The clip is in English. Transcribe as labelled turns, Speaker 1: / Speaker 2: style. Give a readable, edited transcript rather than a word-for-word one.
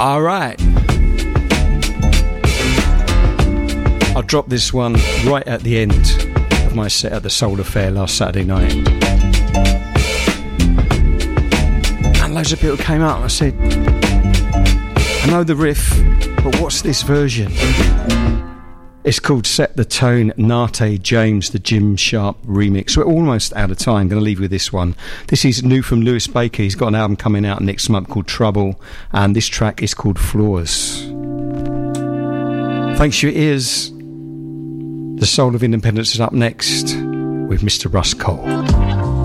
Speaker 1: All right. I'll drop this one right at the end of my set at the Soul Affair last Saturday night. And loads of people came out and I said, I know the riff, but what's this version? It's called Set the Tone, Nate James, the Jim Sharp remix. We're almost out of time. I'm going to leave you with this one. This is new from Lewis Baker. He's got an album coming out next month called Trouble, and this track is called Floors. Thanks for your ears. The Soul of Independence is up next with Mr. Russ Cole.